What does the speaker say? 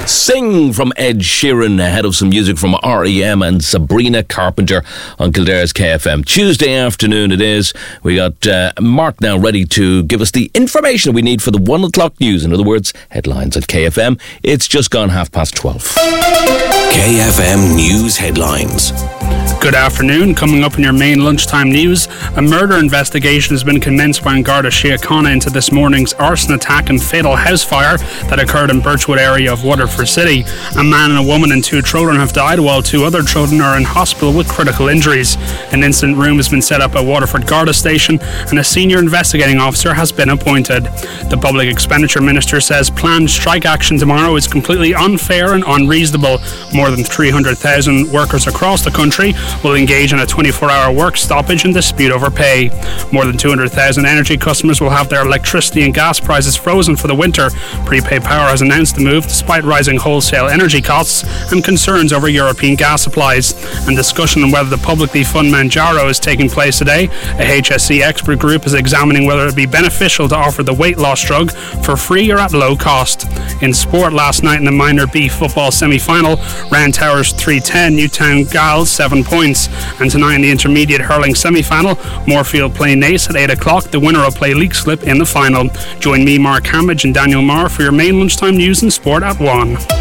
Sing from Ed Sheeran ahead of some music from R.E.M. and Sabrina Carpenter on Kildare's KFM. Tuesday afternoon it is. We got Mark now ready to give us the information we need for the 1 o'clock news. In other words, headlines at KFM. It's just gone 12:30. KFM News Headlines. Good afternoon. Coming up in your main lunchtime news, a murder investigation has been commenced by An Garda Síochána into this morning's arson attack and fatal house fire that occurred in Birchwood area of Waterford City. A man and a woman and 2 children have died, while 2 other children are in hospital with critical injuries. An incident room has been set up at Waterford Garda Station and a senior investigating officer has been appointed. The Public Expenditure Minister says planned strike action tomorrow is completely unfair and unreasonable. More than 300,000 workers across the country will engage in a 24-hour work stoppage and dispute over pay. More than 200,000 energy customers will have their electricity and gas prices frozen for the winter. Prepaid Power has announced the move despite rising wholesale energy costs and concerns over European gas supplies. And discussion on whether the publicly fund Manjaro is taking place today. A HSE expert group is examining whether it would be beneficial to offer the weight loss drug for free or at low cost. In sport, last night in the Minor B football semi-final, Round Towers 3-10, Newtown Gals 7 points. And tonight in the intermediate hurling semi-final, Moorfield play Naas at 8 o'clock. The winner will play Leixlip in the final. Join me, Mark Hambidge and Daniel Marr for your main lunchtime news and sport at 1.